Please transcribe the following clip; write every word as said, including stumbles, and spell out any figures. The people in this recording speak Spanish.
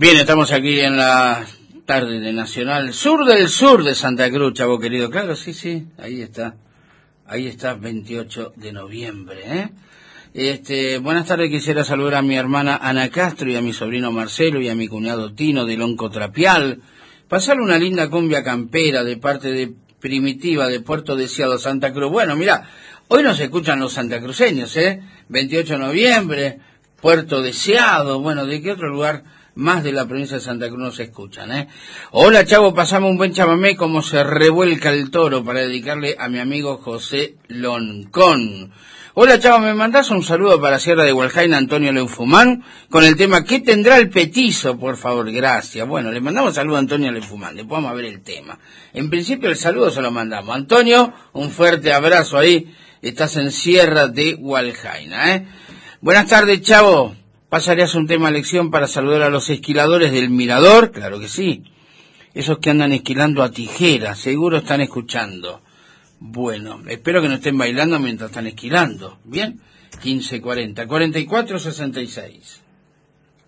Bien, estamos aquí en la tarde de Nacional, sur del sur de Santa Cruz, chavo querido. Claro, sí, sí, ahí está. Ahí está, veintiocho de noviembre, ¿eh? Este, buenas tardes, quisiera saludar a mi hermana Ana Castro y a mi sobrino Marcelo y a mi cuñado Tino del Onco Trapial. Pasar una linda cumbia campera de parte de Primitiva de Puerto Deseado, Santa Cruz. Bueno, mira, hoy nos escuchan los santacruceños, ¿eh? veintiocho de noviembre, Puerto Deseado, bueno, ¿de qué otro lugar más de la provincia de Santa Cruz nos escuchan, eh? Hola, chavo, pasamos un buen chamamé como se revuelca el toro para dedicarle a mi amigo José Loncón. Hola, chavo, ¿me mandás un saludo para Sierra de Hualjaina, Antonio Leufumán, con el tema ¿qué tendrá el petizo? Por favor, gracias. Bueno, le mandamos saludo a Antonio Leufumán, después vamos a ver el tema. En principio el saludo se lo mandamos. Antonio, un fuerte abrazo ahí, estás en Sierra de Hualjaina, eh. Buenas tardes, chavo. ¿Pasarías un tema a lección para saludar a los esquiladores del Mirador? Claro que sí. Esos que andan esquilando a tijera, seguro están escuchando. Bueno, espero que no estén bailando mientras están esquilando. Bien, quince cuarenta, cuarenta y cuatro sesenta y seis.